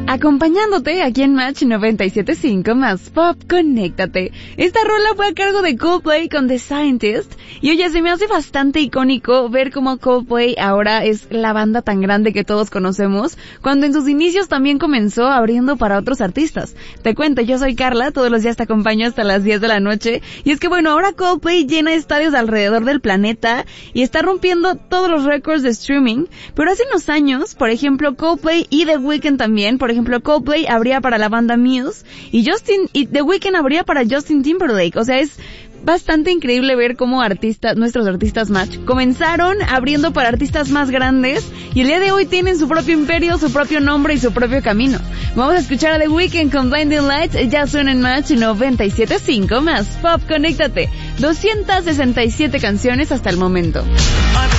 Acompañándote aquí en Match 97.5 más Pop, conéctate. Esta rola fue a cargo de Coldplay con The Scientist. Y oye, se me hace bastante icónico ver cómo Coldplay ahora es la banda tan grande que todos conocemos, cuando en sus inicios también comenzó abriendo para otros artistas. Te cuento, yo soy Carla, todos los días te acompaño hasta las 10 de la noche. Y es que bueno, ahora Coldplay llena estadios alrededor del planeta y está rompiendo todos los récords de streaming. Pero hace unos años, por ejemplo, Coldplay y The Weeknd también, por ejemplo, Coldplay abría para la banda Muse y The Weeknd abría para Justin Timberlake. O sea, es bastante increíble ver cómo nuestros artistas Match comenzaron abriendo para artistas más grandes y el día de hoy tienen su propio imperio, su propio nombre y su propio camino. Vamos a escuchar a The Weeknd con Blinding Lights, ya suena en Match 97.5 más Pop, conéctate. 267 canciones hasta el momento.